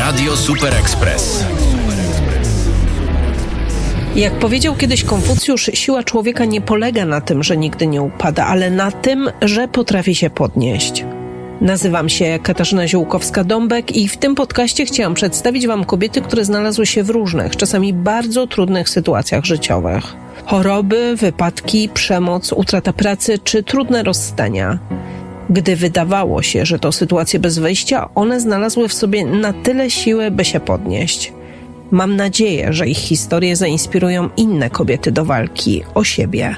Radio Super Express. Jak powiedział kiedyś Konfucjusz, siła człowieka nie polega na tym, że nigdy nie upada, ale na tym, że potrafi się podnieść. Nazywam się Katarzyna Ziółkowska-Dąbek i w tym podcaście chciałam przedstawić Wam kobiety, które znalazły się w różnych, czasami bardzo trudnych sytuacjach życiowych. Choroby, wypadki, przemoc, utrata pracy czy trudne rozstania. Gdy wydawało się, że to sytuacje bez wyjścia, one znalazły w sobie na tyle siły, by się podnieść. Mam nadzieję, że ich historie zainspirują inne kobiety do walki o siebie.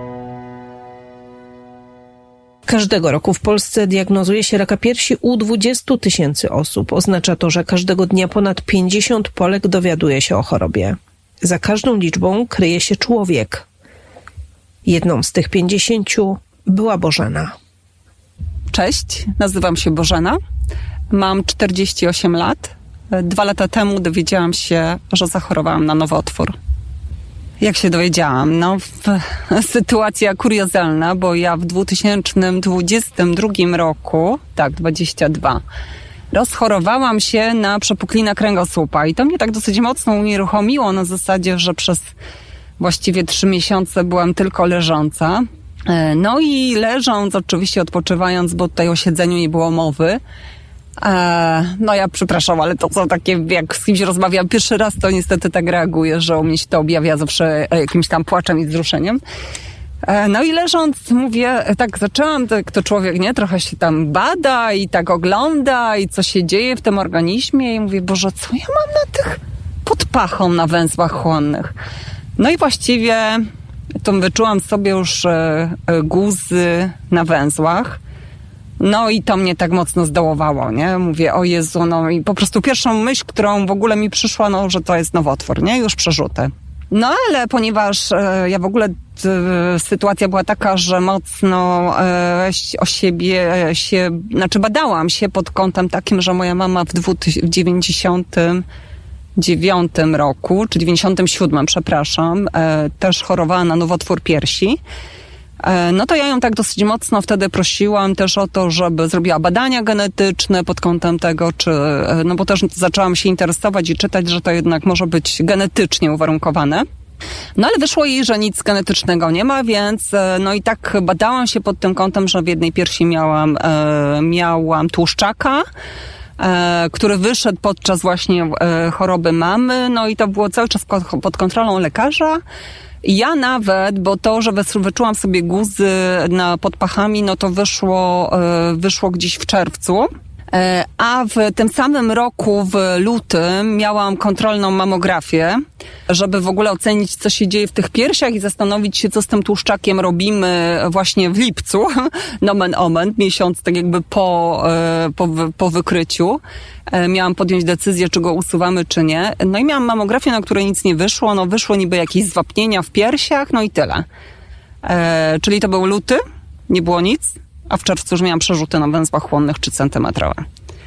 Każdego roku w Polsce diagnozuje się raka piersi u 20 000 osób. Oznacza to, że każdego dnia ponad 50 Polek dowiaduje się o chorobie. Za każdą liczbą kryje się człowiek. Jedną z tych 50 była Bożena. Cześć, nazywam się Bożena. Mam 48 lat. 2 lata temu dowiedziałam się, że zachorowałam na nowotwór. Jak się dowiedziałam? Sytuacja kuriozalna, bo ja w 2022 roku, 22, rozchorowałam się na przepuklinę kręgosłupa i to mnie tak dosyć mocno unieruchomiło na zasadzie, że przez właściwie 3 miesiące byłam tylko leżąca. No i leżąc, oczywiście odpoczywając, bo tutaj o siedzeniu nie było mowy. No ja przepraszam, ale to są takie, jak z kimś rozmawiam pierwszy raz, to niestety tak reaguję, że u mnie się to objawia zawsze jakimś tam płaczem i wzruszeniem. No i leżąc, mówię, tak zaczęłam, tak to człowiek, nie, trochę się tam bada i tak ogląda i co się dzieje w tym organizmie i mówię, Boże, co ja mam na tych pod pachą na węzłach chłonnych? No i właściwie to wyczułam sobie już guzy na węzłach. No i to mnie tak mocno zdołowało, nie? Mówię, o Jezu, no i po prostu pierwszą myśl, którą w ogóle mi przyszła, no, że to jest nowotwór, nie? Już przerzuty. No ale ponieważ ja w ogóle sytuacja była taka, że mocno o siebie badałam się pod kątem takim, że moja mama w 99 roku, czy 97, przepraszam, też chorowała na nowotwór piersi. No to ja ją tak dosyć mocno wtedy prosiłam też o to, żeby zrobiła badania genetyczne pod kątem tego, czy, no bo też zaczęłam się interesować i czytać, że to jednak może być genetycznie uwarunkowane. No ale wyszło jej, że nic genetycznego nie ma, więc no i tak badałam się pod tym kątem, że w jednej piersi miałam tłuszczaka, który wyszedł podczas właśnie choroby mamy, no i to było cały czas pod kontrolą lekarza. Ja nawet, bo to, że wyczułam sobie guzy pod pachami, no to wyszło gdzieś w czerwcu. A w tym samym roku, w lutym, miałam kontrolną mamografię, żeby w ogóle ocenić, co się dzieje w tych piersiach i zastanowić się, co z tym tłuszczakiem robimy właśnie w lipcu, nomen omen, miesiąc tak jakby po wykryciu. Miałam podjąć decyzję, czy go usuwamy, czy nie. No i miałam mamografię, na której nic nie wyszło. No wyszło niby jakieś zwapnienia w piersiach, no i tyle. Czyli to był luty, nie było nic. A w czerwcu już miałam przerzuty na węzłach chłonnych 3 centymetrowe.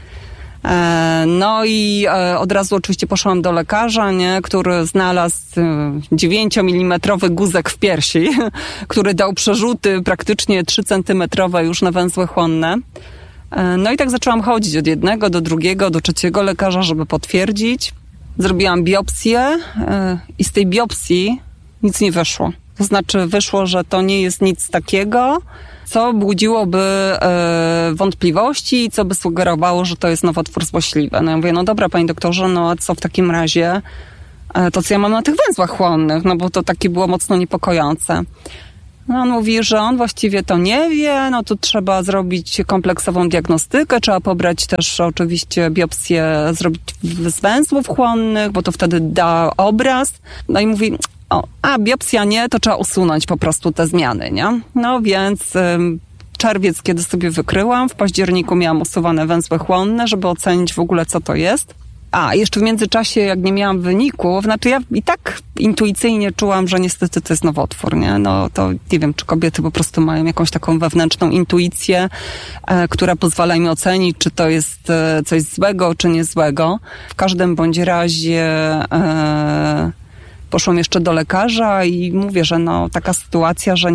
No i od razu oczywiście poszłam do lekarza, nie, który znalazł 9-milimetrowy guzek w piersi, który dał przerzuty praktycznie 3 centymetrowe już na węzły chłonne. No i tak zaczęłam chodzić od jednego do drugiego, do trzeciego lekarza, żeby potwierdzić. Zrobiłam biopsję i z tej biopsji nic nie wyszło. To znaczy wyszło, że to nie jest nic takiego, co budziłoby wątpliwości i co by sugerowało, że to jest nowotwór złośliwy. No ja mówię, no dobra, panie doktorze, no a co w takim razie, to co ja mam na tych węzłach chłonnych, no bo to takie było mocno niepokojące. No on mówi, że on właściwie to nie wie, no tu trzeba zrobić kompleksową diagnostykę, trzeba pobrać też oczywiście biopsję, zrobić z węzłów chłonnych, bo to wtedy da obraz. No i mówi, biopsja nie, to trzeba usunąć po prostu te zmiany, nie? No więc czerwiec, kiedy sobie wykryłam, w październiku miałam usuwane węzły chłonne, żeby ocenić w ogóle, co to jest. Jeszcze w międzyczasie, jak nie miałam wyniku, znaczy ja i tak intuicyjnie czułam, że niestety to jest nowotwór, nie? No to nie wiem, czy kobiety po prostu mają jakąś taką wewnętrzną intuicję, która pozwala im ocenić, czy to jest coś złego, czy nie złego. W każdym bądź razie poszłam jeszcze do lekarza i mówię, że no taka sytuacja, że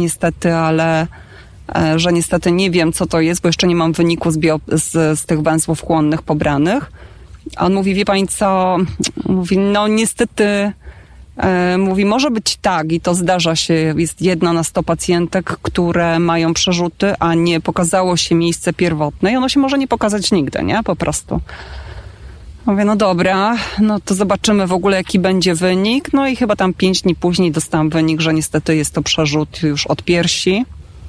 niestety nie wiem, co to jest, bo jeszcze nie mam wyniku z tych węzłów chłonnych pobranych. A on mówi, wie pani co, mówi, no niestety, mówi, może być tak i to zdarza się, jest 1 na 100 pacjentek, które mają przerzuty, a nie pokazało się miejsce pierwotne i ono się może nie pokazać nigdy, nie? Po prostu. Mówię, no dobra, no to zobaczymy w ogóle jaki będzie wynik. No i chyba tam 5 dni później dostałam wynik, że niestety jest to przerzut już od piersi.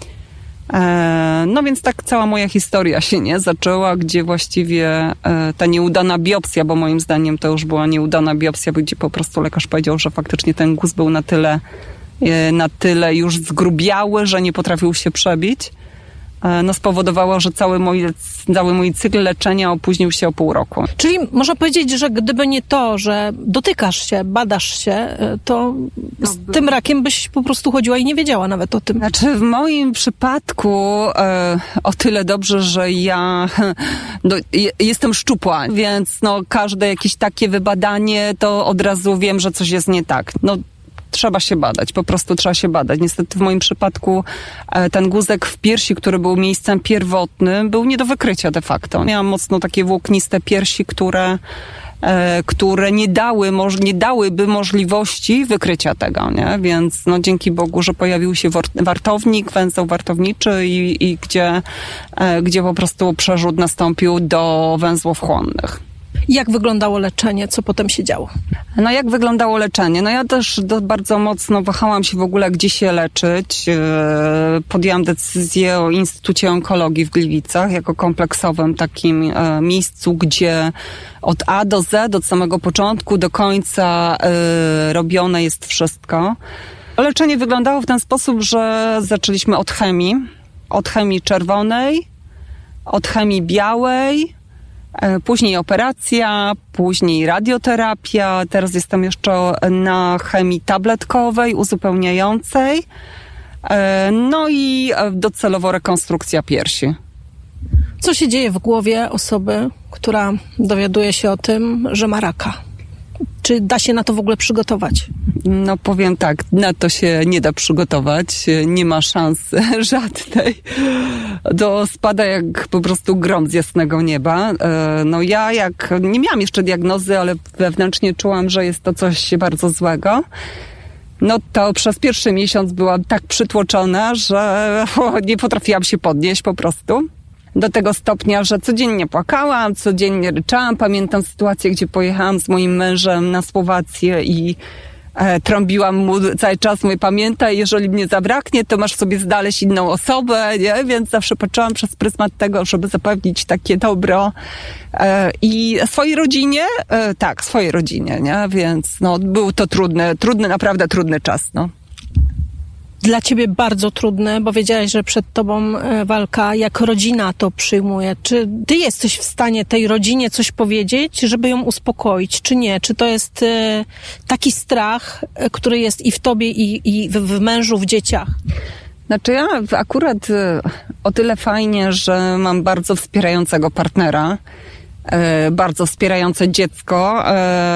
No więc tak cała moja historia się zaczęła, gdzie właściwie ta nieudana biopsja, bo moim zdaniem to już była nieudana biopsja, gdzie po prostu lekarz powiedział, że faktycznie ten guz był na tyle już zgrubiały, że nie potrafił się przebić. No spowodowało, że cały mój cykl leczenia opóźnił się o pół roku. Czyli można powiedzieć, że gdyby nie to, że dotykasz się, badasz się, to z tym rakiem byś po prostu chodziła i nie wiedziała nawet o tym. Znaczy w moim przypadku o tyle dobrze, że ja jestem szczupła, więc każde jakieś takie wybadanie, to od razu wiem, że coś jest nie tak. Trzeba się badać, po prostu trzeba się badać. Niestety w moim przypadku ten guzek w piersi, który był miejscem pierwotnym, był nie do wykrycia de facto. Miałam mocno takie włókniste piersi, które nie dałyby możliwości wykrycia tego, nie? Więc dzięki Bogu, że pojawił się wartownik, węzeł wartowniczy i gdzie po prostu przerzut nastąpił do węzłów chłonnych. Jak wyglądało leczenie? Co potem się działo? Jak wyglądało leczenie? Ja też bardzo mocno wahałam się w ogóle, gdzie się leczyć. Podjęłam decyzję o Instytucie Onkologii w Gliwicach jako kompleksowym takim miejscu, gdzie od A do Z, od samego początku do końca robione jest wszystko. Leczenie wyglądało w ten sposób, że zaczęliśmy od chemii czerwonej, od chemii białej, później operacja, później radioterapia, teraz jestem jeszcze na chemii tabletkowej, uzupełniającej, i docelowo rekonstrukcja piersi. Co się dzieje w głowie osoby, która dowiaduje się o tym, że ma raka? Czy da się na to w ogóle przygotować? Powiem tak, na to się nie da przygotować, nie ma szans żadnej. To spada jak po prostu grom z jasnego nieba. Ja nie miałam jeszcze diagnozy, ale wewnętrznie czułam, że jest to coś bardzo złego. To przez pierwszy miesiąc byłam tak przytłoczona, że nie potrafiłam się podnieść po prostu. Do tego stopnia, że codziennie płakałam, codziennie ryczałam. Pamiętam sytuację, gdzie pojechałam z moim mężem na Słowację i trąbiłam mu cały czas, mówię, pamiętaj, jeżeli mnie zabraknie, to masz sobie znaleźć inną osobę, nie? Więc zawsze patrzyłam przez pryzmat tego, żeby zapewnić takie dobro i swojej rodzinie, swojej rodzinie, nie? Więc był to naprawdę trudny czas, Dla ciebie bardzo trudne, bo wiedziałaś, że przed tobą walka, jak rodzina to przyjmuje. Czy ty jesteś w stanie tej rodzinie coś powiedzieć, żeby ją uspokoić, czy nie? Czy to jest taki strach, który jest i w tobie, i w mężu, w dzieciach? Ja akurat o tyle fajnie, że mam bardzo wspierającego partnera, bardzo wspierające dziecko,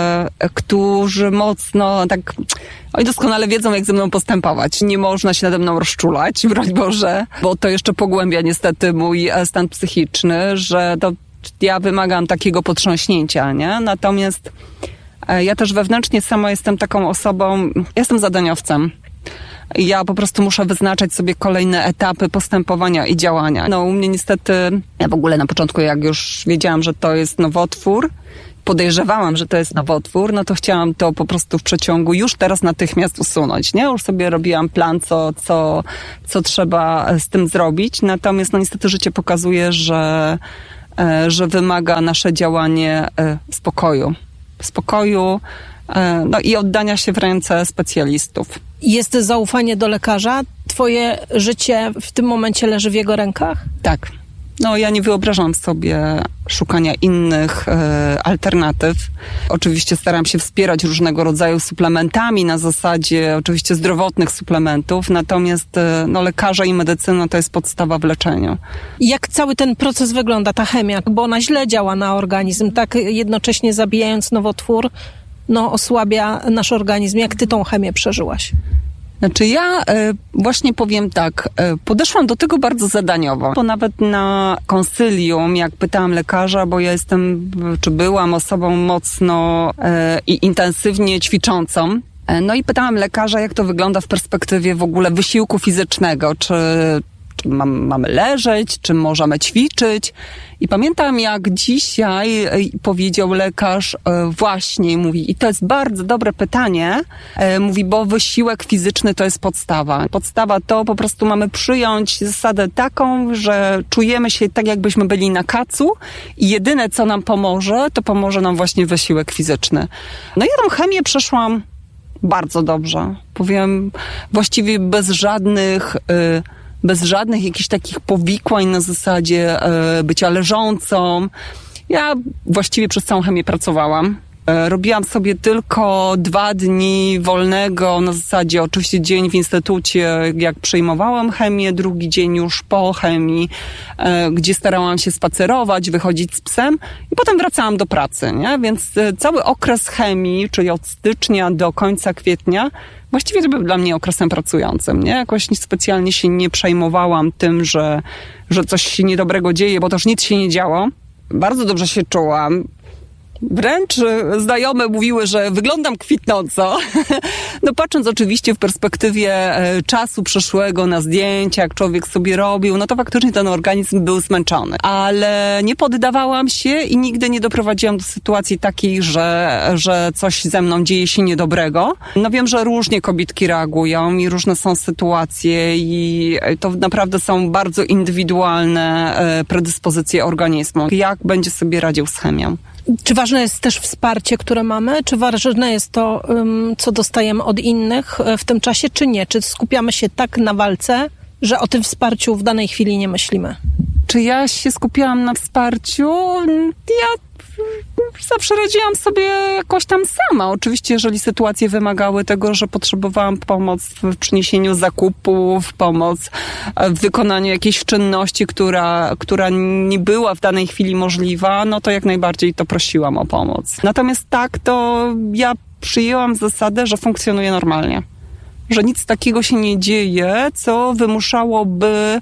którzy mocno oni doskonale wiedzą, jak ze mną postępować. Nie można się nade mną rozczulać, broń Boże, bo to jeszcze pogłębia niestety mój stan psychiczny, że ja wymagam takiego potrząśnięcia, nie? Natomiast ja też wewnętrznie sama jestem taką osobą, jestem zadaniowcem. Ja po prostu muszę wyznaczać sobie kolejne etapy postępowania i działania. U mnie niestety, ja w ogóle na początku, jak już wiedziałam, że to jest nowotwór, podejrzewałam, że to jest nowotwór, to chciałam to po prostu w przeciągu już teraz natychmiast usunąć, nie? Już sobie robiłam plan, co trzeba z tym zrobić. Natomiast niestety życie pokazuje, że wymaga nasze działanie spokoju, i oddania się w ręce specjalistów. Jest zaufanie do lekarza? Twoje życie w tym momencie leży w jego rękach? Tak. Ja nie wyobrażam sobie szukania innych alternatyw. Oczywiście staram się wspierać różnego rodzaju suplementami na zasadzie oczywiście zdrowotnych suplementów, natomiast lekarze i medycyna to jest podstawa w leczeniu. Jak cały ten proces wygląda, ta chemia? Bo ona źle działa na organizm, tak jednocześnie zabijając nowotwór, osłabia nasz organizm. Jak ty tą chemię przeżyłaś? Znaczy ja właśnie powiem tak, podeszłam do tego bardzo zadaniowo, bo nawet na konsylium, jak pytałam lekarza, bo ja jestem, czy byłam osobą mocno i intensywnie ćwiczącą, no i pytałam lekarza, jak to wygląda w perspektywie w ogóle wysiłku fizycznego, czy mamy leżeć, czy możemy ćwiczyć. I pamiętam, jak dzisiaj powiedział lekarz właśnie, mówi, i to jest bardzo dobre pytanie, mówi, bo wysiłek fizyczny to jest podstawa. Podstawa to po prostu mamy przyjąć zasadę taką, że czujemy się tak, jakbyśmy byli na kacu i jedyne, co nam pomoże, to pomoże nam właśnie wysiłek fizyczny. No ja tą chemię przeszłam bardzo dobrze. Powiem, właściwie bez żadnych jakichś takich powikłań na zasadzie bycia leżącą. Ja właściwie przez całą chemię pracowałam. Robiłam sobie tylko 2 dni wolnego na zasadzie, oczywiście dzień w instytucie, jak przejmowałam chemię, drugi dzień już po chemii, gdzie starałam się spacerować, wychodzić z psem i potem wracałam do pracy, nie? Więc cały okres chemii, czyli od stycznia do końca kwietnia, właściwie to był dla mnie okresem pracującym, nie? Jakoś specjalnie się nie przejmowałam tym, że coś się niedobrego dzieje, bo też nic się nie działo. Bardzo dobrze się czułam. Wręcz znajome mówiły, że wyglądam kwitnąco. No patrząc oczywiście w perspektywie czasu przeszłego na zdjęcia, jak człowiek sobie robił, no to faktycznie ten organizm był zmęczony. Ale nie poddawałam się i nigdy nie doprowadziłam do sytuacji takiej, że coś ze mną dzieje się niedobrego. No wiem, że różnie kobietki reagują i różne są sytuacje i to naprawdę są bardzo indywidualne predyspozycje organizmu. Jak będzie sobie radził z chemią? Czy ważne jest też wsparcie, które mamy? Czy ważne jest to, co dostajemy od innych w tym czasie, czy nie? Czy skupiamy się tak na walce, że o tym wsparciu w danej chwili nie myślimy? Czy ja się skupiałam na wsparciu? Ja zawsze radziłam sobie jakoś tam sama. Oczywiście, jeżeli sytuacje wymagały tego, że potrzebowałam pomoc w przyniesieniu zakupów, pomoc w wykonaniu jakiejś czynności, która nie była w danej chwili możliwa, no to jak najbardziej to prosiłam o pomoc. Natomiast tak, to ja przyjęłam zasadę, że funkcjonuję normalnie. Że nic takiego się nie dzieje, co wymuszałoby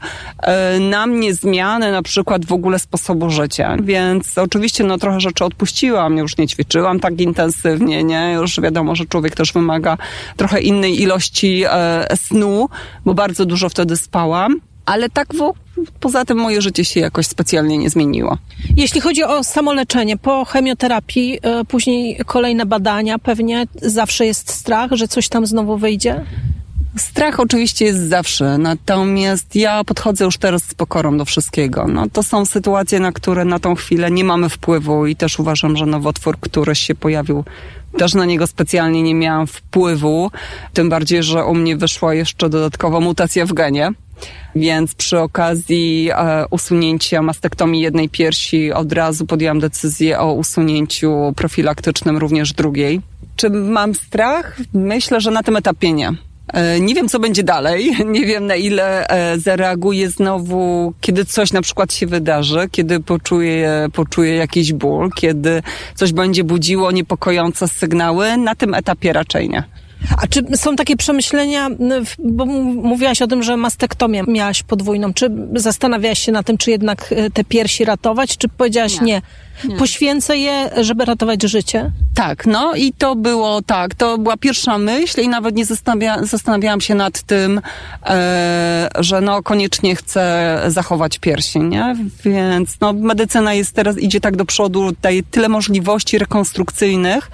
na mnie zmianę na przykład w ogóle sposobu życia. Więc oczywiście trochę rzeczy odpuściłam, już nie ćwiczyłam tak intensywnie, nie? Już wiadomo, że człowiek też wymaga trochę innej ilości snu, bo bardzo dużo wtedy spałam. Ale tak poza tym moje życie się jakoś specjalnie nie zmieniło. Jeśli chodzi o samoleczenie, po chemioterapii, później kolejne badania, pewnie zawsze jest strach, że coś tam znowu wyjdzie? Strach oczywiście jest zawsze, natomiast ja podchodzę już teraz z pokorą do wszystkiego. No, to są sytuacje, na które na tą chwilę nie mamy wpływu i też uważam, że nowotwór, który się pojawił, też na niego specjalnie nie miałam wpływu, tym bardziej, że u mnie wyszła jeszcze dodatkowo mutacja w genie. Więc przy okazji usunięcia mastektomii jednej piersi od razu podjęłam decyzję o usunięciu profilaktycznym również drugiej. Czy mam strach? Myślę, że na tym etapie nie. Nie wiem, co będzie dalej. Nie wiem, na ile zareaguję znowu, kiedy coś na przykład się wydarzy, kiedy poczuję jakiś ból, kiedy coś będzie budziło niepokojące sygnały. Na tym etapie raczej nie. A czy są takie przemyślenia, bo mówiłaś o tym, że mastektomię miałaś podwójną, czy zastanawiałaś się na tym, czy jednak te piersi ratować, czy powiedziałaś nie. Poświęcę je, żeby ratować życie? Tak, i to było tak, to była pierwsza myśl i nawet nie zastanawiałam się nad tym, że koniecznie chcę zachować piersi, nie? Więc medycyna teraz idzie tak do przodu, daje tyle możliwości rekonstrukcyjnych,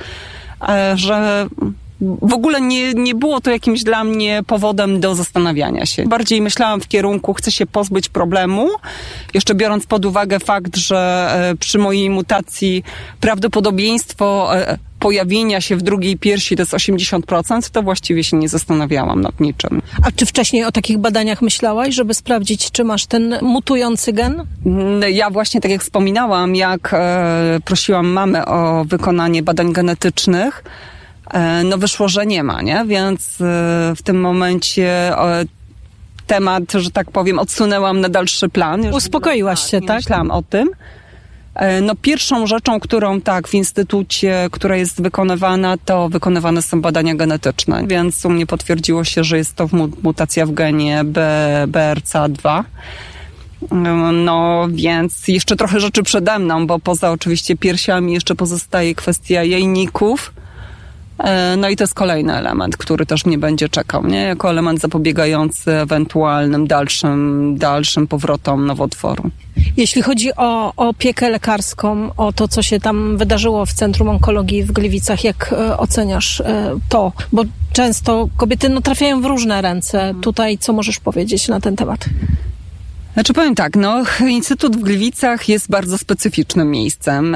że w ogóle nie było to jakimś dla mnie powodem do zastanawiania się. Bardziej myślałam w kierunku, chcę się pozbyć problemu, jeszcze biorąc pod uwagę fakt, że przy mojej mutacji prawdopodobieństwo pojawienia się w drugiej piersi to jest 80%, to właściwie się nie zastanawiałam nad niczym. A czy wcześniej o takich badaniach myślałaś, żeby sprawdzić, czy masz ten mutujący gen? Ja właśnie, tak jak wspominałam, jak prosiłam mamę o wykonanie badań genetycznych, wyszło, że nie ma, nie? Więc w tym momencie temat, że tak powiem, odsunęłam na dalszy plan. Uspokoiłaś się, tak? Myślałam o tym. No pierwszą rzeczą, którą w instytucie, która jest wykonywana, to wykonywane są badania genetyczne, więc u mnie potwierdziło się, że jest to mutacja w genie BRCA2. No więc jeszcze trochę rzeczy przede mną, bo poza oczywiście piersiami jeszcze pozostaje kwestia jajników. No i to jest kolejny element, który też mnie będzie czekał, nie? Jako element zapobiegający ewentualnym dalszym powrotom nowotworu. Jeśli chodzi o opiekę lekarską, o to, co się tam wydarzyło w Centrum Onkologii w Gliwicach, jak oceniasz to? Bo często kobiety trafiają w różne ręce. Tutaj co możesz powiedzieć na ten temat? Znaczy powiem tak, Instytut w Gliwicach jest bardzo specyficznym miejscem.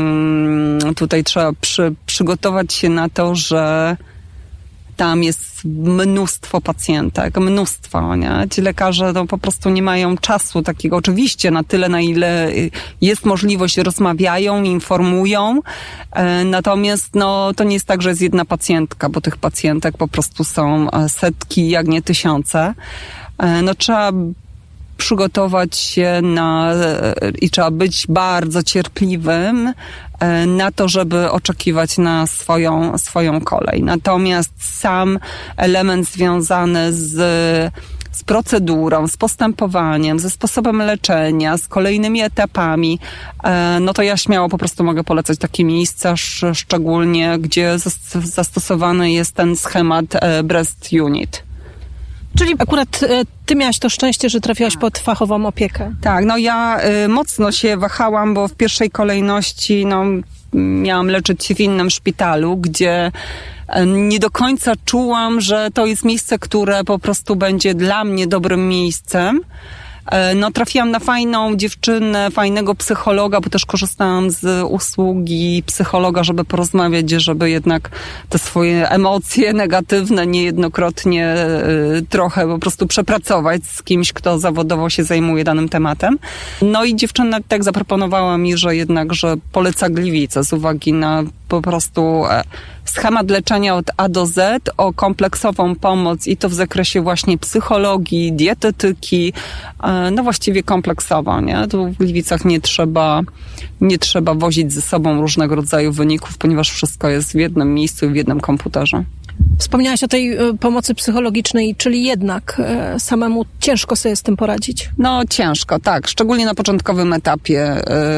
Tutaj trzeba przygotować się na to, że tam jest mnóstwo pacjentek, nie? Ci lekarze po prostu nie mają czasu takiego, oczywiście na tyle, na ile jest możliwość, rozmawiają, informują, natomiast to nie jest tak, że jest jedna pacjentka, bo tych pacjentek po prostu są setki, jak nie tysiące. Trzeba przygotować się i trzeba być bardzo cierpliwym na to, żeby oczekiwać na swoją kolej. Natomiast sam element związany z procedurą, z postępowaniem, ze sposobem leczenia, z kolejnymi etapami, to ja śmiało po prostu mogę polecać takie miejsca, szczególnie gdzie zastosowany jest ten schemat Breast Unit. Czyli akurat ty miałaś to szczęście, że trafiłaś pod fachową opiekę. Tak, ja mocno się wahałam, bo w pierwszej kolejności miałam leczyć się w innym szpitalu, gdzie nie do końca czułam, że to jest miejsce, które po prostu będzie dla mnie dobrym miejscem. Trafiłam na fajną dziewczynę, fajnego psychologa, bo też korzystałam z usługi psychologa, żeby porozmawiać, żeby jednak te swoje emocje negatywne niejednokrotnie trochę po prostu przepracować z kimś, kto zawodowo się zajmuje danym tematem. I dziewczyna tak zaproponowała mi, że poleca Gliwice z uwagi na po prostu schemat leczenia od A do Z, o kompleksową pomoc i to w zakresie właśnie psychologii, dietetyki, właściwie kompleksowo, nie? Tu w Gliwicach nie trzeba wozić ze sobą różnego rodzaju wyników, ponieważ wszystko jest w jednym miejscu i w jednym komputerze. Wspomniałaś o tej pomocy psychologicznej, czyli jednak samemu ciężko sobie z tym poradzić. Ciężko, tak. Szczególnie na początkowym etapie.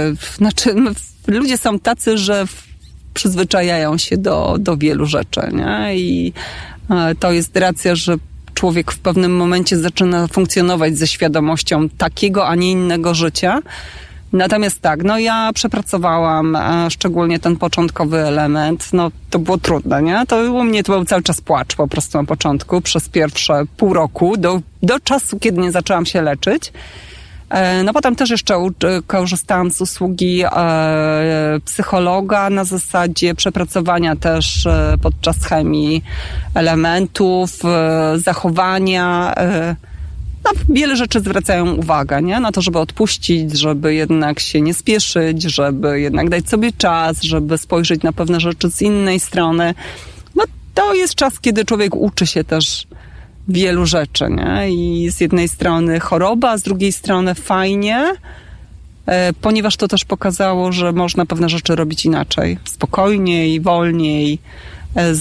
Ludzie są tacy, że przyzwyczajają się do wielu rzeczy, nie? I to jest racja, że człowiek w pewnym momencie zaczyna funkcjonować ze świadomością takiego, a nie innego życia. Natomiast ja przepracowałam szczególnie ten początkowy element. To było trudne, nie? U mnie to był cały czas płacz po prostu na początku, przez pierwsze pół roku, do czasu, kiedy nie zaczęłam się leczyć. Potem też jeszcze korzystałam z usługi psychologa na zasadzie przepracowania też podczas chemii elementów, zachowania. Wiele rzeczy zwracają uwagę, nie? Na to, żeby odpuścić, żeby jednak się nie spieszyć, żeby jednak dać sobie czas, żeby spojrzeć na pewne rzeczy z innej strony. To jest czas, kiedy człowiek uczy się też wielu rzeczy, nie? I z jednej strony choroba, a z drugiej strony fajnie, ponieważ to też pokazało, że można pewne rzeczy robić inaczej, spokojniej, wolniej, z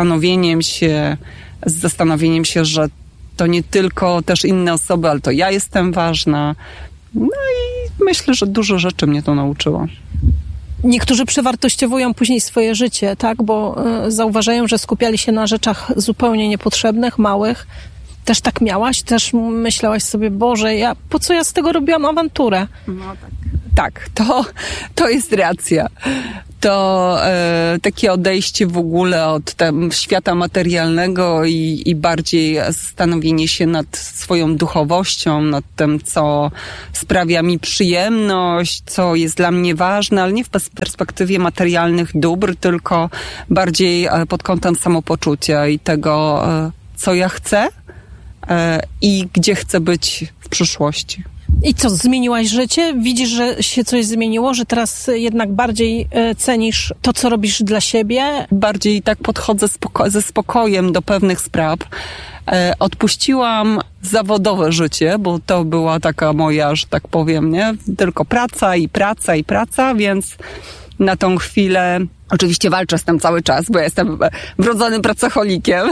zastanowieniem się, że to nie tylko też inne osoby, ale to ja jestem ważna. I myślę, że dużo rzeczy mnie to nauczyło. Niektórzy przewartościowują później swoje życie, tak? Bo zauważają, że skupiali się na rzeczach zupełnie niepotrzebnych, małych. Też tak miałaś? Też myślałaś sobie, Boże, po co ja z tego robiłam awanturę? Tak, to jest racja. To takie odejście w ogóle od świata materialnego i bardziej zastanowienie się nad swoją duchowością, nad tym, co sprawia mi przyjemność, co jest dla mnie ważne, ale nie w perspektywie materialnych dóbr, tylko bardziej pod kątem samopoczucia i tego, co ja chcę i gdzie chcę być w przyszłości. I co, zmieniłaś życie? Widzisz, że się coś zmieniło, że teraz jednak bardziej cenisz to, co robisz dla siebie? Bardziej tak podchodzę ze spokojem do pewnych spraw. Odpuściłam zawodowe życie, bo to była taka moja, że tak powiem, nie? Tylko praca, więc na tą chwilę oczywiście walczę z tym cały czas, bo ja jestem wrodzonym pracocholikiem.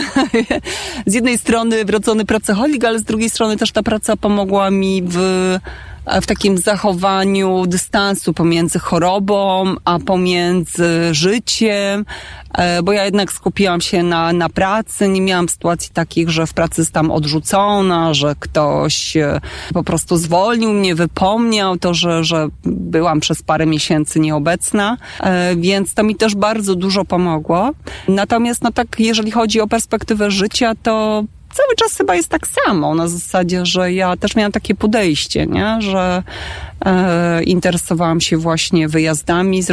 Z jednej strony wrodzony pracocholik, ale z drugiej strony też ta praca pomogła mi w takim zachowaniu dystansu pomiędzy chorobą, a pomiędzy życiem, bo ja jednak skupiłam się na pracy, nie miałam sytuacji takich, że w pracy zostałam odrzucona, że ktoś po prostu zwolnił mnie, wypomniał to, że byłam przez parę miesięcy nieobecna, więc to mi też bardzo dużo pomogło. Natomiast tak, jeżeli chodzi o perspektywę życia, to cały czas chyba jest tak samo, na zasadzie, że ja też miałam takie podejście, nie? Że interesowałam się właśnie wyjazdami,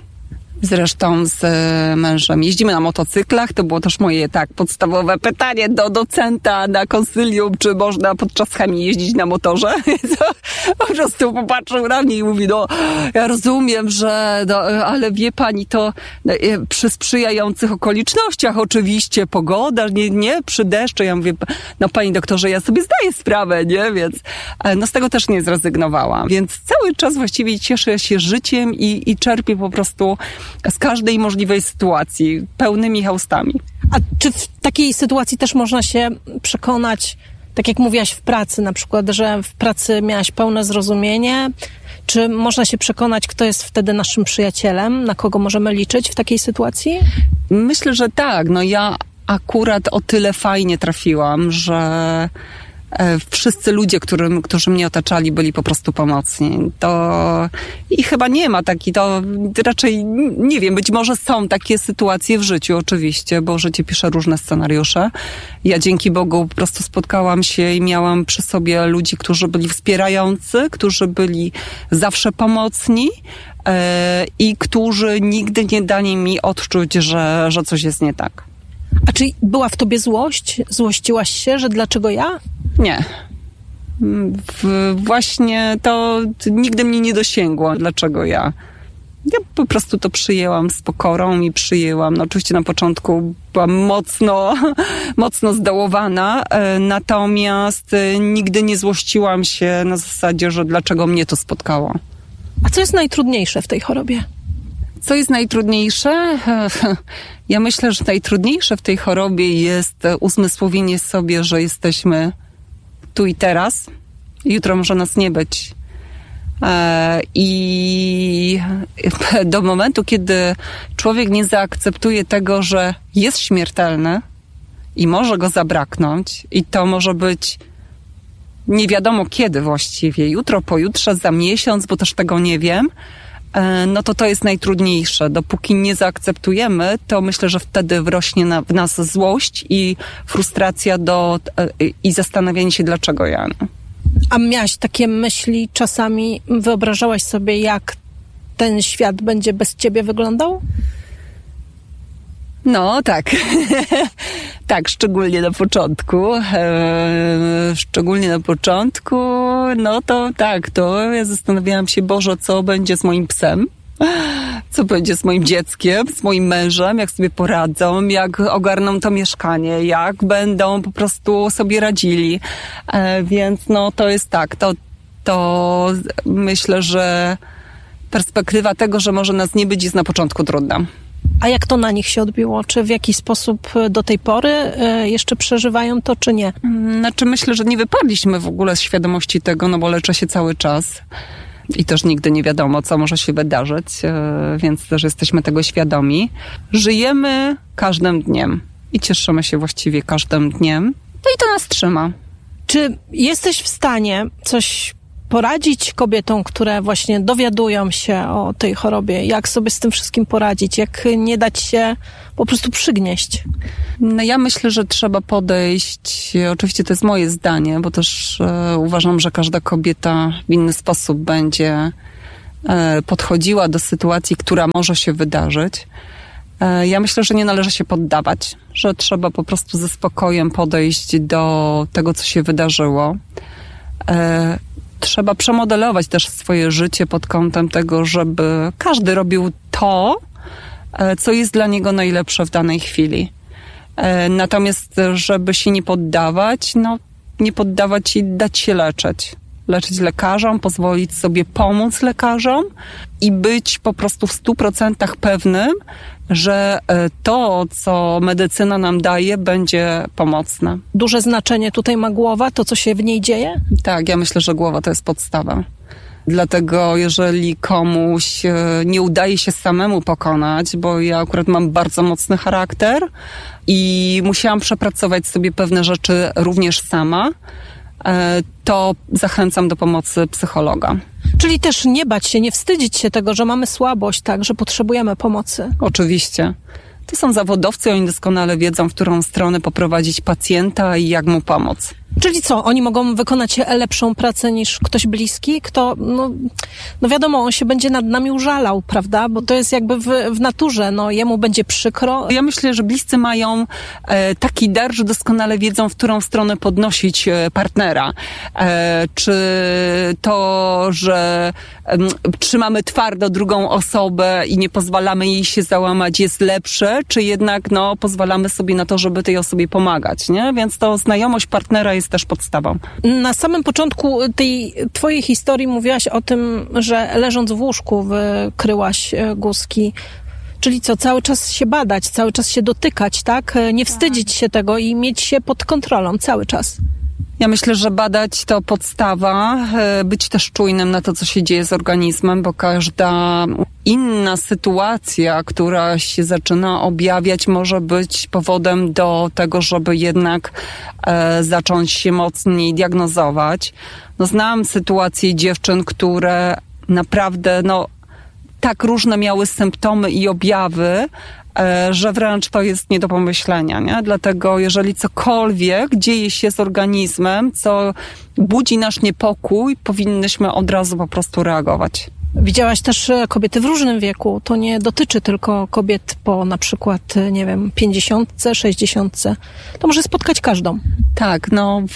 zresztą z mężem jeździmy na motocyklach, to było też moje podstawowe pytanie do docenta na konsylium, czy można podczas chemii jeździć na motorze. Po prostu popatrzył na mnie i mówi, ja rozumiem, że ale wie pani, to przy sprzyjających okolicznościach oczywiście, pogoda, nie przy deszczu. Ja mówię, panie doktorze, ja sobie zdaję sprawę, nie? Więc z tego też nie zrezygnowałam. Więc cały czas właściwie cieszę się życiem i czerpię po prostu z każdej możliwej sytuacji, pełnymi haustami. A czy w takiej sytuacji też można się przekonać, tak jak mówiłaś w pracy na przykład, że w pracy miałaś pełne zrozumienie, czy można się przekonać, kto jest wtedy naszym przyjacielem, na kogo możemy liczyć w takiej sytuacji? Myślę, że tak. Ja akurat o tyle fajnie trafiłam, że wszyscy ludzie, którzy mnie otaczali, byli po prostu pomocni. I chyba nie ma to raczej, nie wiem, być może są takie sytuacje w życiu oczywiście, bo życie pisze różne scenariusze. Ja dzięki Bogu po prostu spotkałam się i miałam przy sobie ludzi, którzy byli wspierający, którzy byli zawsze pomocni i którzy nigdy nie dali mi odczuć, że coś jest nie tak. A czy była w tobie złość? Złościłaś się, że dlaczego ja? Nie. Właśnie to nigdy mnie nie dosięgło. Dlaczego ja? Ja po prostu to przyjęłam z pokorą i przyjęłam. Oczywiście na początku byłam mocno zdołowana, natomiast nigdy nie złościłam się na zasadzie, że dlaczego mnie to spotkało. A co jest najtrudniejsze w tej chorobie? Co jest najtrudniejsze? Ja myślę, że najtrudniejsze w tej chorobie jest uzmysłowienie sobie, że jesteśmy tu i teraz. Jutro może nas nie być. I do momentu, kiedy człowiek nie zaakceptuje tego, że jest śmiertelny i może go zabraknąć i to może być nie wiadomo kiedy właściwie, jutro, pojutrze, za miesiąc, bo też tego nie wiem, to jest najtrudniejsze. Dopóki nie zaakceptujemy, to myślę, że wtedy wrośnie w nas złość i frustracja i zastanawianie się, dlaczego ja. A miałaś takie myśli czasami, wyobrażałaś sobie, jak ten świat będzie bez ciebie wyglądał? Tak. Tak, szczególnie na początku. To ja zastanawiałam się, Boże, co będzie z moim psem? Co będzie z moim dzieckiem, z moim mężem, jak sobie poradzą, jak ogarną to mieszkanie, jak będą po prostu sobie radzili. Więc to jest tak, to myślę, że perspektywa tego, że może nas nie być, jest na początku trudna. A jak to na nich się odbiło? Czy w jakiś sposób do tej pory jeszcze przeżywają to, czy nie? Myślę, że nie wypadliśmy w ogóle z świadomości tego, bo leczę się cały czas i też nigdy nie wiadomo, co może się wydarzyć, więc też jesteśmy tego świadomi. Żyjemy każdym dniem i cieszymy się właściwie każdym dniem. I to nas trzyma. Czy jesteś w stanie coś poradzić kobietom, które właśnie dowiadują się o tej chorobie? Jak sobie z tym wszystkim poradzić? Jak nie dać się po prostu przygnieść? Ja myślę, że trzeba podejść, oczywiście to jest moje zdanie, bo też uważam, że każda kobieta w inny sposób będzie podchodziła do sytuacji, która może się wydarzyć. Ja myślę, że nie należy się poddawać, że trzeba po prostu ze spokojem podejść do tego, co się wydarzyło. Trzeba przemodelować też swoje życie pod kątem tego, żeby każdy robił to, co jest dla niego najlepsze w danej chwili. Natomiast, żeby się nie poddawać, i dać się leczyć. Leczyć lekarzom, pozwolić sobie pomóc lekarzom i być po prostu w 100% pewnym, że to, co medycyna nam daje, będzie pomocne. Duże znaczenie tutaj ma głowa, to co się w niej dzieje? Tak, ja myślę, że głowa to jest podstawa. Dlatego jeżeli komuś nie udaje się samemu pokonać, bo ja akurat mam bardzo mocny charakter i musiałam przepracować sobie pewne rzeczy również sama, to zachęcam do pomocy psychologa. Czyli też nie bać się, nie wstydzić się tego, że mamy słabość, tak, że potrzebujemy pomocy. Oczywiście. To są zawodowcy, oni doskonale wiedzą, w którą stronę poprowadzić pacjenta i jak mu pomóc. Czyli co, oni mogą wykonać lepszą pracę niż ktoś bliski? Kto, no wiadomo, on się będzie nad nami użalał, prawda? Bo to jest jakby w naturze, jemu będzie przykro. Ja myślę, że bliscy mają taki dar, że doskonale wiedzą, w którą stronę podnosić partnera. Czy to, że trzymamy twardo drugą osobę i nie pozwalamy jej się załamać, jest lepsze, czy jednak pozwalamy sobie na to, żeby tej osobie pomagać, nie? Więc to znajomość partnera jest też podstawą. Na samym początku tej twojej historii mówiłaś o tym, że leżąc w łóżku wykryłaś guzki. Czyli co, cały czas się badać, cały czas się dotykać, tak? Nie wstydzić się tego i mieć się pod kontrolą cały czas. Ja myślę, że badać to podstawa, być też czujnym na to, co się dzieje z organizmem, bo każda inna sytuacja, która się zaczyna objawiać, może być powodem do tego, żeby jednak zacząć się mocniej diagnozować. Znam sytuacje dziewczyn, które naprawdę tak różne miały symptomy i objawy, że wręcz to jest nie do pomyślenia, nie? Dlatego jeżeli cokolwiek dzieje się z organizmem, co budzi nasz niepokój, powinnyśmy od razu po prostu reagować. Widziałaś też kobiety w różnym wieku. To nie dotyczy tylko kobiet po na przykład, 50, 60. To może spotkać każdą. Tak,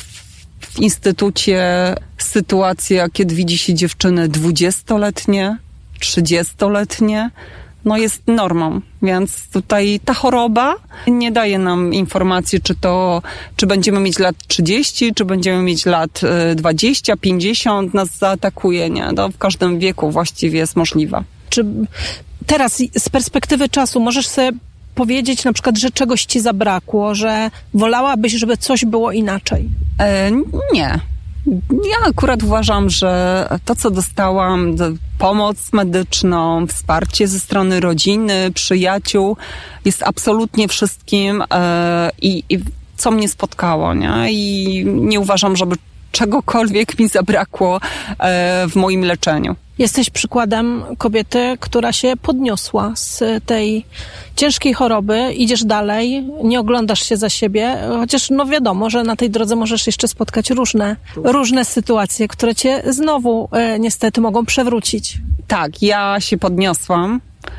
w instytucie sytuacja, kiedy widzi się dziewczyny 20-letnie, 30-letnie, jest normą, więc tutaj ta choroba nie daje nam informacji, czy będziemy mieć lat 30, czy będziemy mieć lat 20, 50, nas zaatakuje, nie? W każdym wieku właściwie jest możliwa. Czy teraz z perspektywy czasu możesz sobie powiedzieć na przykład, że czegoś ci zabrakło, że wolałabyś, żeby coś było inaczej? Nie. Ja akurat uważam, że to, co dostałam, pomoc medyczną, wsparcie ze strony rodziny, przyjaciół, jest absolutnie wszystkim i co mnie spotkało, nie? I nie uważam, żeby czegokolwiek mi zabrakło w moim leczeniu. Jesteś przykładem kobiety, która się podniosła z tej ciężkiej choroby, idziesz dalej, nie oglądasz się za siebie, chociaż wiadomo, że na tej drodze możesz jeszcze spotkać różne sytuacje, które cię znowu niestety mogą przewrócić. Tak, ja się podniosłam.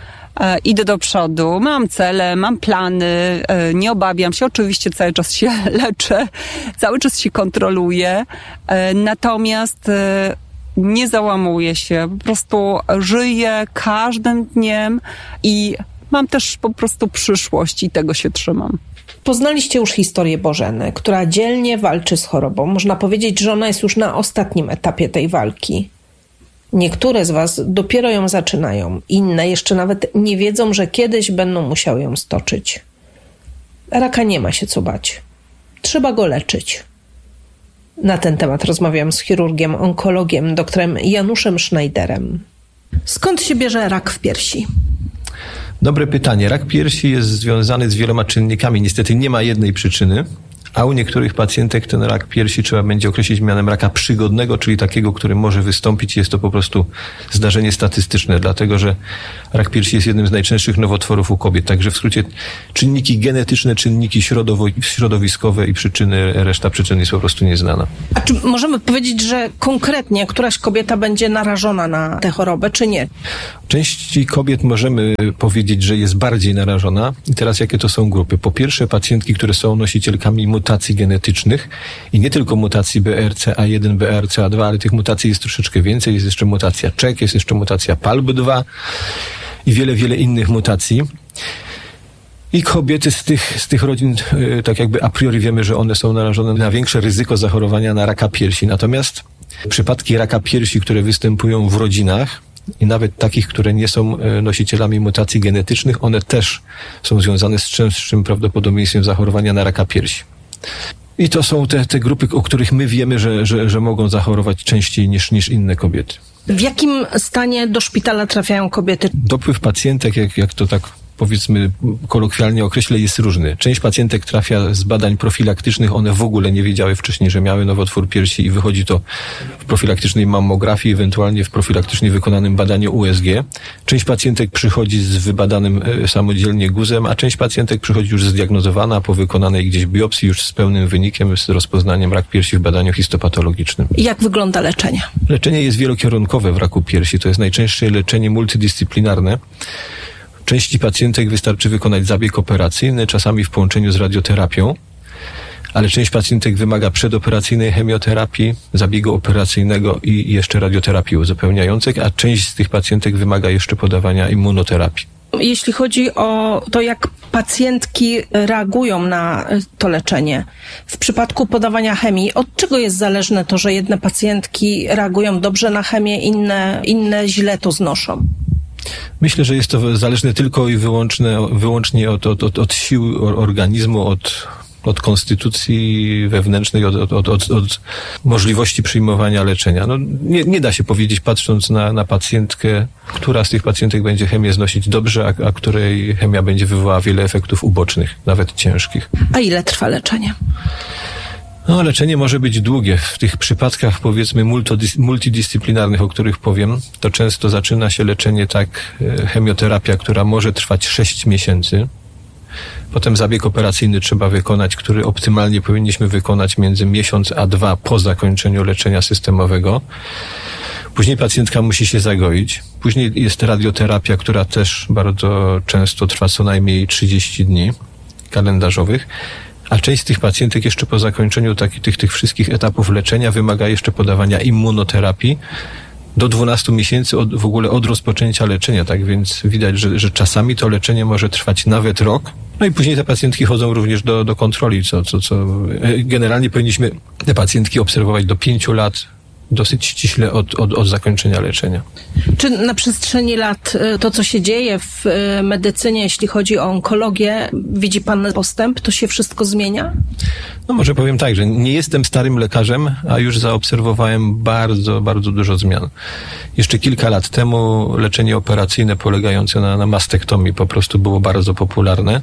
Idę do przodu, mam cele, mam plany, nie obawiam się, oczywiście cały czas się leczę, cały czas się kontroluję, natomiast nie załamuję się, po prostu żyję każdym dniem i mam też po prostu przyszłość i tego się trzymam. Poznaliście już historię Bożeny, która dzielnie walczy z chorobą. Można powiedzieć, że ona jest już na ostatnim etapie tej walki. Niektóre z was dopiero ją zaczynają, inne jeszcze nawet nie wiedzą, że kiedyś będą musiały ją stoczyć. Raka nie ma się co bać. Trzeba go leczyć. Na ten temat rozmawiam z chirurgiem, onkologiem, doktorem Januszem Schneiderem. Skąd się bierze rak w piersi? Dobre pytanie. Rak piersi jest związany z wieloma czynnikami. Niestety nie ma jednej przyczyny, a u niektórych pacjentek ten rak piersi trzeba będzie określić mianem raka przygodnego, czyli takiego, który może wystąpić. Jest to po prostu zdarzenie statystyczne, dlatego że rak piersi jest jednym z najczęstszych nowotworów u kobiet. Także w skrócie czynniki genetyczne, czynniki środowiskowe i reszta przyczyn jest po prostu nieznana. A czy możemy powiedzieć, że konkretnie któraś kobieta będzie narażona na tę chorobę, czy nie? Części kobiet możemy powiedzieć, że jest bardziej narażona. I teraz jakie to są grupy? Po pierwsze pacjentki, które są nosicielkami mutacji genetycznych i nie tylko mutacji BRCA1, BRCA2, ale tych mutacji jest troszeczkę więcej. Jest jeszcze mutacja CZEK, jest jeszcze mutacja PALB2 i wiele innych mutacji. I kobiety z tych rodzin, tak jakby a priori wiemy, że one są narażone na większe ryzyko zachorowania na raka piersi. Natomiast przypadki raka piersi, które występują w rodzinach i nawet takich, które nie są nosicielami mutacji genetycznych, one też są związane z częstszym prawdopodobieństwem zachorowania na raka piersi. I to są te grupy, o których my wiemy, że mogą zachorować częściej niż inne kobiety. W jakim stanie do szpitala trafiają kobiety? Dopływ pacjentek, jak to tak powiedzmy kolokwialnie określę, jest różny. Część pacjentek trafia z badań profilaktycznych, one w ogóle nie wiedziały wcześniej, że miały nowotwór piersi i wychodzi to w profilaktycznej mammografii, ewentualnie w profilaktycznie wykonanym badaniu USG. Część pacjentek przychodzi z wybadanym samodzielnie guzem, a część pacjentek przychodzi już zdiagnozowana po wykonanej gdzieś biopsji, już z pełnym wynikiem, z rozpoznaniem rak piersi w badaniu histopatologicznym. I jak wygląda leczenie? Leczenie jest wielokierunkowe w raku piersi. To jest najczęściej leczenie multidyscyplinarne. Części pacjentek wystarczy wykonać zabieg operacyjny, czasami w połączeniu z radioterapią, ale część pacjentek wymaga przedoperacyjnej chemioterapii, zabiegu operacyjnego i jeszcze radioterapii uzupełniającej, a część z tych pacjentek wymaga jeszcze podawania immunoterapii. Jeśli chodzi o to, jak pacjentki reagują na to leczenie, w przypadku podawania chemii, od czego jest zależne to, że jedne pacjentki reagują dobrze na chemię, inne źle to znoszą? Myślę, że jest to zależne tylko i wyłącznie od sił organizmu, od konstytucji wewnętrznej, od możliwości przyjmowania leczenia. No, nie da się powiedzieć, patrząc na pacjentkę, która z tych pacjentek będzie chemię znosić dobrze, a której chemia będzie wywołała wiele efektów ubocznych, nawet ciężkich. A ile trwa leczenie? No, leczenie może być długie. W tych przypadkach, powiedzmy, multidyscyplinarnych, o których powiem, to często zaczyna się leczenie chemioterapia, która może trwać 6 miesięcy. Potem zabieg operacyjny trzeba wykonać, który optymalnie powinniśmy wykonać między miesiąc a 2 po zakończeniu leczenia systemowego. Później pacjentka musi się zagoić. Później jest radioterapia, która też bardzo często trwa co najmniej 30 dni kalendarzowych. A część z tych pacjentek jeszcze po zakończeniu tych wszystkich etapów leczenia wymaga jeszcze podawania immunoterapii do 12 miesięcy w ogóle od rozpoczęcia leczenia. Tak więc widać, że czasami to leczenie może trwać nawet rok. No i później te pacjentki chodzą również do kontroli, co generalnie powinniśmy te pacjentki obserwować do 5 lat dosyć ściśle od zakończenia leczenia. Czy na przestrzeni lat to, co się dzieje w medycynie, jeśli chodzi o onkologię, widzi pan postęp? To się wszystko zmienia? No może powiem tak, że nie jestem starym lekarzem, a już zaobserwowałem bardzo dużo zmian. Jeszcze kilka lat temu leczenie operacyjne polegające na mastektomii po prostu było bardzo popularne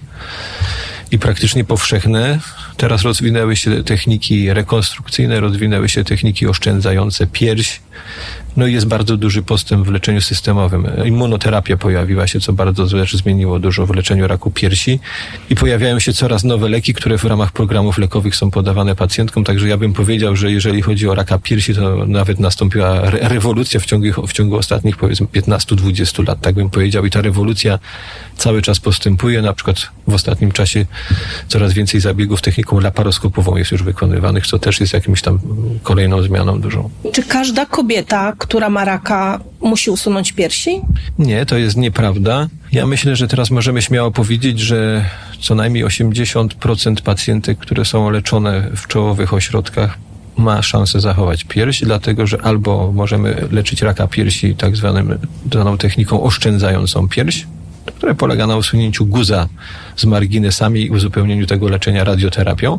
i praktycznie powszechne. Teraz rozwinęły się techniki rekonstrukcyjne, rozwinęły się techniki oszczędzające pierś. No i jest bardzo duży postęp w leczeniu systemowym. Immunoterapia pojawiła się, co bardzo też zmieniło dużo w leczeniu raku piersi. I pojawiają się coraz nowe leki, które w ramach programów lekowych są podawane pacjentkom. Także ja bym powiedział, że jeżeli chodzi o raka piersi, to nawet nastąpiła rewolucja w ciągu ostatnich, powiedzmy, 15-20 lat, tak bym powiedział. I ta rewolucja cały czas postępuje. Na przykład w ostatnim czasie coraz więcej zabiegów techniką laparoskopową jest już wykonywanych, co też jest jakimś tam kolejną zmianą dużą. Czy każda kobieta, która ma raka, musi usunąć piersi? Nie, to jest nieprawda. Ja myślę, że teraz możemy śmiało powiedzieć, że co najmniej 80% pacjentek, które są leczone w czołowych ośrodkach, ma szansę zachować pierś, dlatego że albo możemy leczyć raka piersi tak zwaną techniką oszczędzającą pierś, które polega na usunięciu guza z marginesami i uzupełnieniu tego leczenia radioterapią,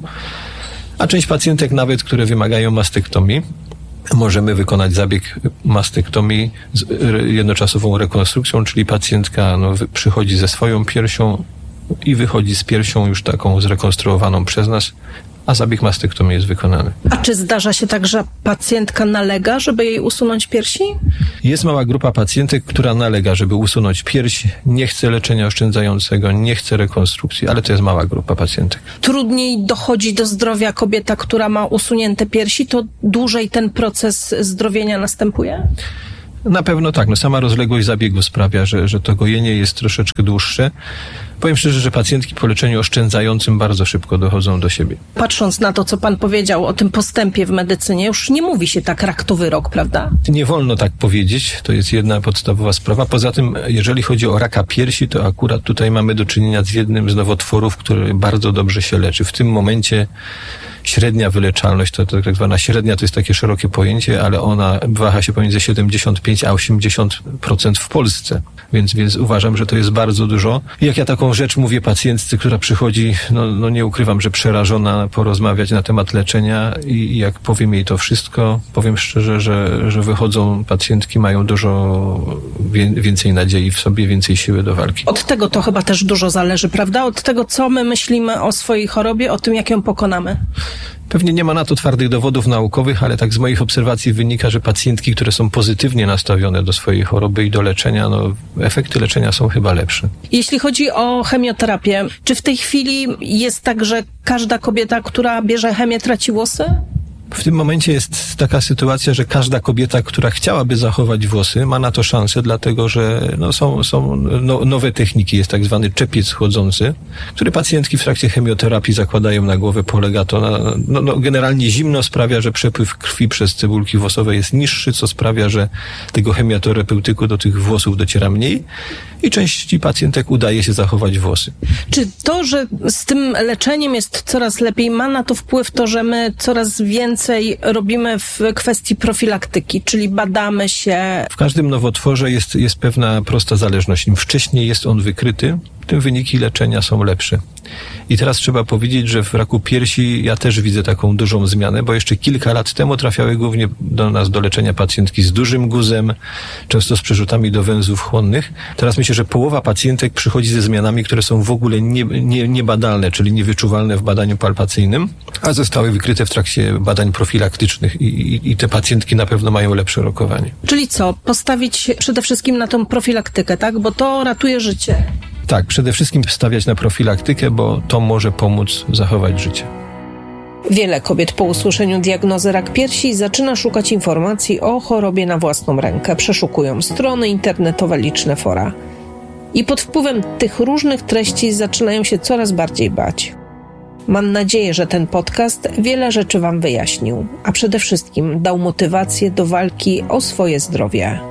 a część pacjentek nawet, które wymagają mastektomii, możemy wykonać zabieg mastektomii z jednoczasową rekonstrukcją, czyli pacjentka przychodzi ze swoją piersią i wychodzi z piersią już taką zrekonstruowaną przez nas, a zabieg mastektomii jest wykonany. A czy zdarza się tak, że pacjentka nalega, żeby jej usunąć piersi? Jest mała grupa pacjentek, która nalega, żeby usunąć pierś, nie chce leczenia oszczędzającego, nie chce rekonstrukcji, ale to jest mała grupa pacjentek. Trudniej dochodzi do zdrowia kobieta, która ma usunięte piersi, to dłużej ten proces zdrowienia następuje? Na pewno tak. Sama rozległość zabiegu sprawia, że to gojenie jest troszeczkę dłuższe. Powiem szczerze, że pacjentki po leczeniu oszczędzającym bardzo szybko dochodzą do siebie. Patrząc na to, co pan powiedział o tym postępie w medycynie, już nie mówi się tak rak to wyrok, prawda? Nie wolno tak powiedzieć. To jest jedna podstawowa sprawa. Poza tym, jeżeli chodzi o raka piersi, to akurat tutaj mamy do czynienia z jednym z nowotworów, który bardzo dobrze się leczy. W tym momencie średnia wyleczalność, to tak zwana średnia, to jest takie szerokie pojęcie, ale ona waha się pomiędzy 75 a 80% w Polsce. Więc uważam, że to jest bardzo dużo. I jak ja taką rzecz mówię pacjentce, która przychodzi, no nie ukrywam, że przerażona, porozmawiać na temat leczenia i jak powiem jej to wszystko, powiem szczerze, że wychodzą pacjentki, mają dużo więcej nadziei w sobie, więcej siły do walki. Od tego to chyba też dużo zależy, prawda? Od tego, co my myślimy o swojej chorobie, o tym, jak ją pokonamy. Pewnie nie ma na to twardych dowodów naukowych, ale tak z moich obserwacji wynika, że pacjentki, które są pozytywnie nastawione do swojej choroby i do leczenia, efekty leczenia są chyba lepsze. Jeśli chodzi o chemioterapię, czy w tej chwili jest tak, że każda kobieta, która bierze chemię, traci włosy? W tym momencie jest taka sytuacja, że każda kobieta, która chciałaby zachować włosy, ma na to szansę, dlatego że są nowe techniki. Jest tak zwany czepiec chłodzący, który pacjentki w trakcie chemioterapii zakładają na głowę. Polega to na generalnie zimno sprawia, że przepływ krwi przez cebulki włosowe jest niższy, co sprawia, że tego chemioterapeutyku do tych włosów dociera mniej i części pacjentek udaje się zachować włosy. Czy to, że z tym leczeniem jest coraz lepiej, ma na to wpływ to, że my coraz więcej robimy w kwestii profilaktyki, czyli badamy się? W każdym nowotworze jest pewna prosta zależność. Im wcześniej jest on wykryty, tym wyniki leczenia są lepsze. I teraz trzeba powiedzieć, że w raku piersi ja też widzę taką dużą zmianę, bo jeszcze kilka lat temu trafiały głównie do nas do leczenia pacjentki z dużym guzem, często z przerzutami do węzłów chłonnych. Teraz myślę, że połowa pacjentek przychodzi ze zmianami, które są w ogóle niebadalne, czyli niewyczuwalne w badaniu palpacyjnym, a zostały wykryte w trakcie badań profilaktycznych i te pacjentki na pewno mają lepsze rokowanie. Czyli co? Postawić przede wszystkim na tą profilaktykę, tak? Bo to ratuje życie. Tak, przede wszystkim stawiać na profilaktykę, bo to może pomóc zachować życie. Wiele kobiet po usłyszeniu diagnozy rak piersi zaczyna szukać informacji o chorobie na własną rękę. Przeszukują strony internetowe, liczne fora. I pod wpływem tych różnych treści zaczynają się coraz bardziej bać. Mam nadzieję, że ten podcast wiele rzeczy wam wyjaśnił, a przede wszystkim dał motywację do walki o swoje zdrowie.